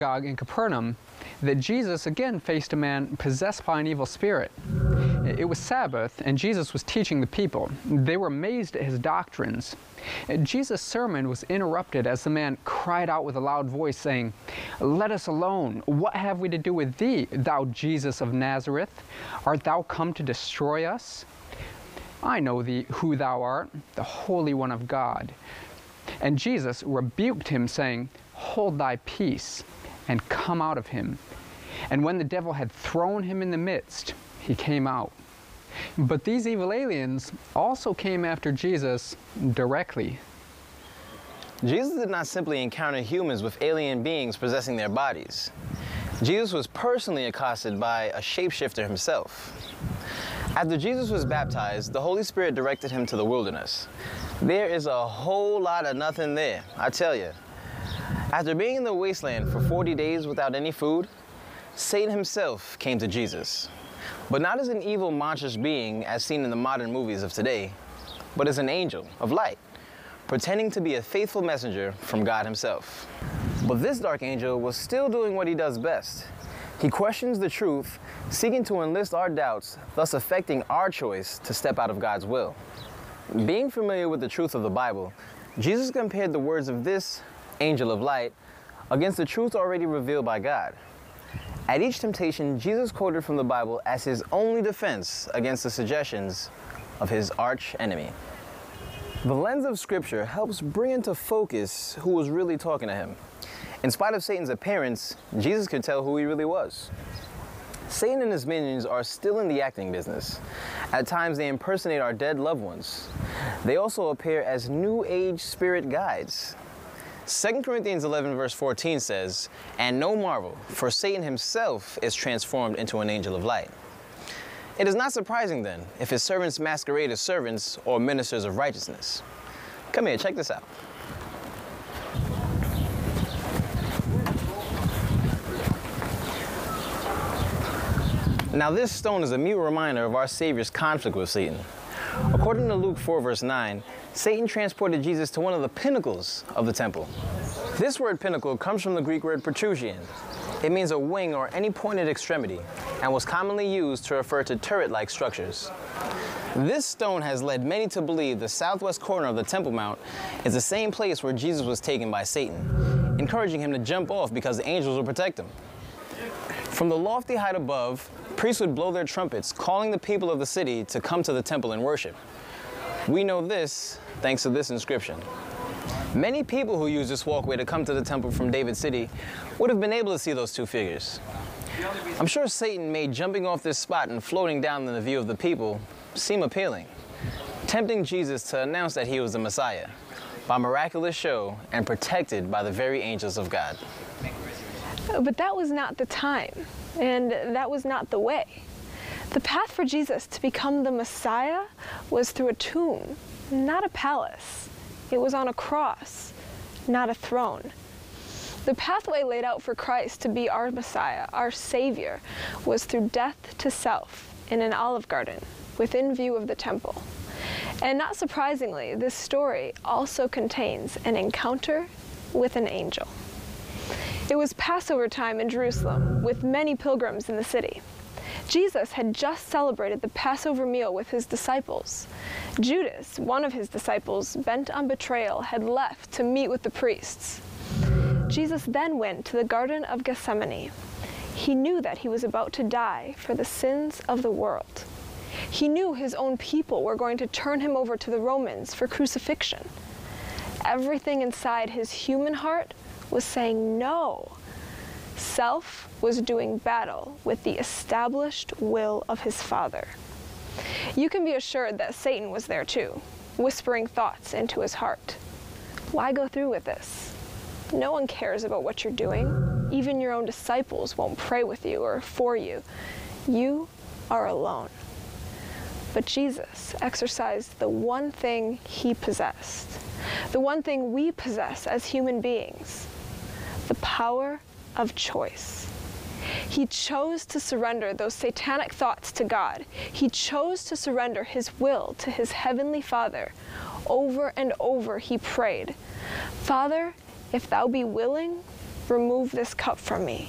In Capernaum, that Jesus again faced a man possessed by an evil spirit. It was Sabbath, and Jesus was teaching the people. They were amazed at his doctrines. Jesus' sermon was interrupted as the man cried out with a loud voice, saying, "Let us alone. What have we to do with thee, thou Jesus of Nazareth? Art thou come to destroy us? I know thee, who thou art, the Holy One of God." And Jesus rebuked him, saying, "Hold thy peace, and come out of him." And when the devil had thrown him in the midst, he came out. But these evil aliens also came after Jesus directly. Jesus did not simply encounter humans with alien beings possessing their bodies. Jesus was personally accosted by a shapeshifter himself. After Jesus was baptized, the Holy Spirit directed him to the wilderness. There is a whole lot of nothing there, I tell you. After being in the wasteland for 40 days without any food, Satan himself came to Jesus. But not as an evil, monstrous being as seen in the modern movies of today, but as an angel of light, pretending to be a faithful messenger from God himself. But this dark angel was still doing what he does best. He questions the truth, seeking to enlist our doubts, thus affecting our choice to step out of God's will. Being familiar with the truth of the Bible, Jesus compared the words of this angel of light against the truth already revealed by God. At each temptation, Jesus quoted from the Bible as his only defense against the suggestions of his arch enemy. The lens of Scripture helps bring into focus who was really talking to him. In spite of Satan's appearance, Jesus could tell who he really was. Satan and his minions are still in the acting business. At times they impersonate our dead loved ones. They also appear as New Age spirit guides. 2 Corinthians 11 verse 14 says, "And no marvel, for Satan himself is transformed into an angel of light." It is not surprising then if his servants masquerade as servants or ministers of righteousness. Come here, check this out. Now this stone is a mute reminder of our Savior's conflict with Satan. According to Luke 4 verse 9, Satan transported Jesus to one of the pinnacles of the temple. This word pinnacle comes from the Greek word protrusion. It means a wing or any pointed extremity, and was commonly used to refer to turret-like structures. This stone has led many to believe the southwest corner of the Temple Mount is the same place where Jesus was taken by Satan, encouraging him to jump off because the angels will protect him. From the lofty height above, priests would blow their trumpets, calling the people of the city to come to the temple and worship. We know this thanks to this inscription. Many people who use this walkway to come to the temple from David City would have been able to see those two figures. I'm sure Satan made jumping off this spot and floating down in the view of the people seem appealing, tempting Jesus to announce that he was the Messiah by miraculous show and protected by the very angels of God. But that was not the time, and that was not the way. The path for Jesus to become the Messiah was through a tomb, not a palace. It was on a cross, not a throne. The pathway laid out for Christ to be our Messiah, our Savior, was through death to self in an olive garden within view of the temple. And not surprisingly, this story also contains an encounter with an angel. It was Passover time in Jerusalem, with many pilgrims in the city. Jesus had just celebrated the Passover meal with his disciples. Judas, one of his disciples, bent on betrayal, had left to meet with the priests. Jesus then went to the Garden of Gethsemane. He knew that he was about to die for the sins of the world. He knew his own people were going to turn him over to the Romans for crucifixion. Everything inside his human heart was saying no. Self was doing battle with the established will of his Father. You can be assured that Satan was there too, whispering thoughts into his heart. Why go through with this? No one cares about what you're doing. Even your own disciples won't pray with you or for you. You are alone. But Jesus exercised the one thing he possessed, the one thing we possess as human beings, the power of choice. He chose to surrender those satanic thoughts to God. He chose to surrender his will to his heavenly Father. Over and over he prayed, "Father, if thou be willing, remove this cup from me.